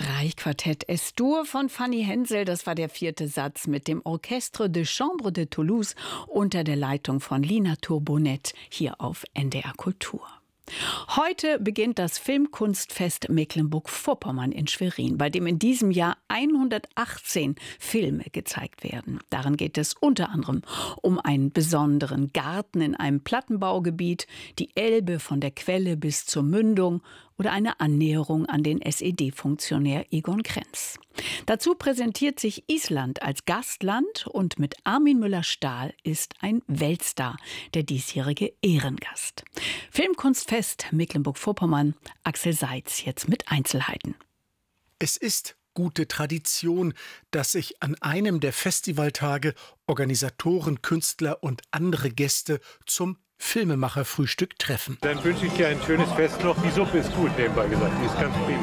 Streichquartett Es-Dur von Fanny Hensel, das war der 4. Satz mit dem Orchestre de Chambre de Toulouse unter der Leitung von Lina Tourbonet hier auf NDR Kultur. Heute beginnt das Filmkunstfest Mecklenburg-Vorpommern in Schwerin, bei dem in diesem Jahr 118 Filme gezeigt werden. Darin geht es unter anderem um einen besonderen Garten in einem Plattenbaugebiet, die Elbe von der Quelle bis zur Mündung oder eine Annäherung an den SED-Funktionär Egon Krenz. Dazu präsentiert sich Island als Gastland und mit Armin Müller-Stahl ist ein Weltstar der diesjährige Ehrengast. Filmkunstfest Mecklenburg-Vorpommern, Axel Seitz jetzt mit Einzelheiten. Es ist gute Tradition, dass sich an einem der Festivaltage Organisatoren, Künstler und andere Gäste zum Filmemacherfrühstück treffen. Dann wünsche ich dir ein schönes Fest noch. Die Suppe ist gut, nebenbei gesagt. Die ist ganz prima.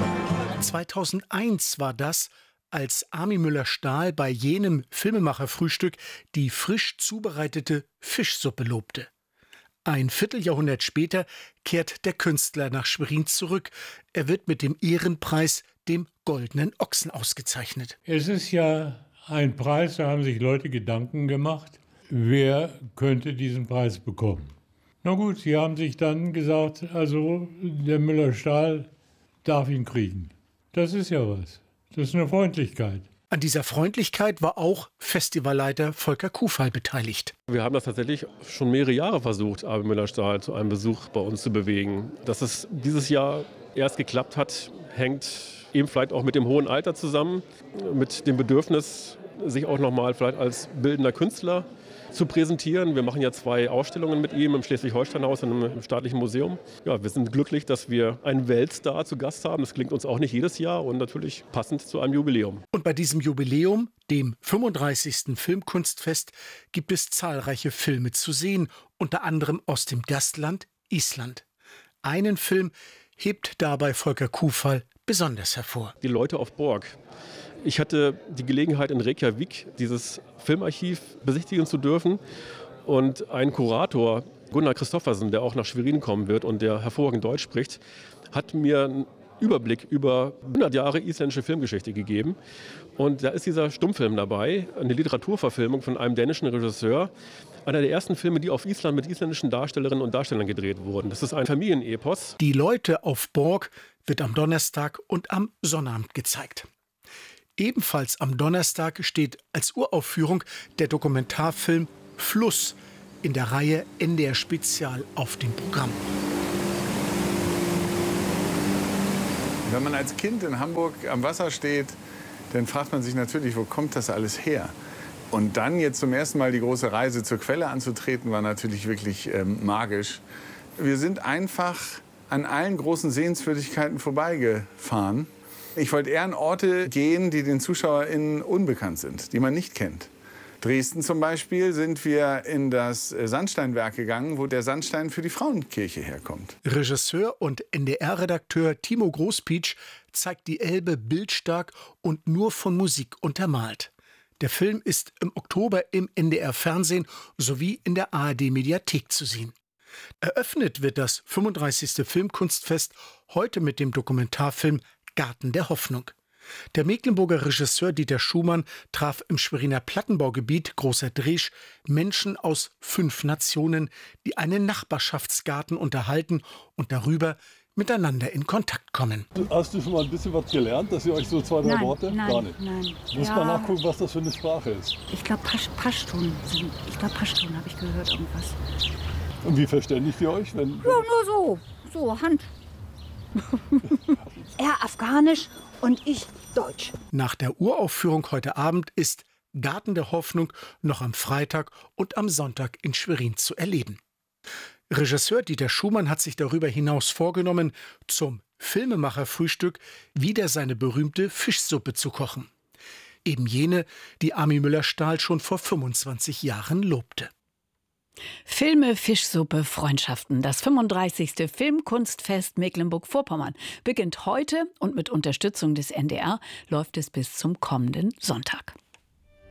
2001 war das, als Armin Müller-Stahl bei jenem Filmemacherfrühstück die frisch zubereitete Fischsuppe lobte. Ein Vierteljahrhundert später kehrt der Künstler nach Schwerin zurück. Er wird mit dem Ehrenpreis, dem Goldenen Ochsen, ausgezeichnet. Es ist ja ein Preis, da haben sich Leute Gedanken gemacht, wer könnte diesen Preis bekommen. Na gut, sie haben sich dann gesagt, also der Müller-Stahl darf ihn kriegen. Das ist ja was. Das ist eine Freundlichkeit. An dieser Freundlichkeit war auch Festivalleiter Volker Kufall beteiligt. Wir haben das tatsächlich schon mehrere Jahre versucht, Armin Müller-Stahl zu einem Besuch bei uns zu bewegen. Dass es dieses Jahr erst geklappt hat, hängt eben vielleicht auch mit dem hohen Alter zusammen, mit dem Bedürfnis, sich auch nochmal vielleicht als bildender Künstler zu präsentieren. Wir machen ja 2 Ausstellungen mit ihm im Schleswig-Holstein-Haus und im Staatlichen Museum. Ja, wir sind glücklich, dass wir einen Weltstar zu Gast haben. Das klingt uns auch nicht jedes Jahr und natürlich passend zu einem Jubiläum. Und bei diesem Jubiläum, dem 35. Filmkunstfest, gibt es zahlreiche Filme zu sehen, unter anderem aus dem Gastland Island. Einen Film hebt dabei Volker Kufall besonders hervor. Die Leute auf Borg. Ich hatte die Gelegenheit, in Reykjavik dieses Filmarchiv besichtigen zu dürfen. Und ein Kurator, Gunnar Christoffersen, der auch nach Schwerin kommen wird und der hervorragend Deutsch spricht, hat mir einen Überblick über 100 Jahre isländische Filmgeschichte gegeben. Und da ist dieser Stummfilm dabei, eine Literaturverfilmung von einem dänischen Regisseur. Einer der ersten Filme, die auf Island mit isländischen Darstellerinnen und Darstellern gedreht wurden. Das ist ein Familienepos. Die Leute auf Borg wird am Donnerstag und am Sonnabend gezeigt. Ebenfalls am Donnerstag steht als Uraufführung der Dokumentarfilm Fluss in der Reihe NDR Spezial auf dem Programm. Wenn man als Kind in Hamburg am Wasser steht, dann fragt man sich natürlich, wo kommt das alles her? Und dann jetzt zum ersten Mal die große Reise zur Quelle anzutreten, war natürlich wirklich magisch. Wir sind einfach an allen großen Sehenswürdigkeiten vorbeigefahren. Ich wollte eher an Orte gehen, die den ZuschauerInnen unbekannt sind, die man nicht kennt. Dresden zum Beispiel sind wir in das Sandsteinwerk gegangen, wo der Sandstein für die Frauenkirche herkommt. Regisseur und NDR-Redakteur Timo Großpietsch zeigt die Elbe bildstark und nur von Musik untermalt. Der Film ist im Oktober im NDR-Fernsehen sowie in der ARD-Mediathek zu sehen. Eröffnet wird das 35. Filmkunstfest heute mit dem Dokumentarfilm Garten der Hoffnung. Der Mecklenburger Regisseur Dieter Schumann traf im Schweriner Plattenbaugebiet Großer Dresch Menschen aus 5 Nationen, die einen Nachbarschaftsgarten unterhalten und darüber miteinander in Kontakt kommen. Hast du schon mal ein bisschen was gelernt, dass ihr euch so 2, 3 Worte? Nein, gar nicht. Nein. Muss man nachgucken, was das für eine Sprache ist. Ich glaube Paschtun. Ich glaube Paschtun habe ich gehört, irgendwas. Und wie verständigt ihr euch? Wenn Ja, nur so, Hand. Er Afghanisch und ich Deutsch. Nach der Uraufführung heute Abend ist Garten der Hoffnung noch am Freitag und am Sonntag in Schwerin zu erleben. Regisseur Dieter Schumann hat sich darüber hinaus vorgenommen, zum Filmemacherfrühstück wieder seine berühmte Fischsuppe zu kochen. Eben jene, die Armin Müller-Stahl schon vor 25 Jahren lobte. Filme, Fischsuppe, Freundschaften. Das 35. Filmkunstfest Mecklenburg-Vorpommern beginnt heute und mit Unterstützung des NDR läuft es bis zum kommenden Sonntag.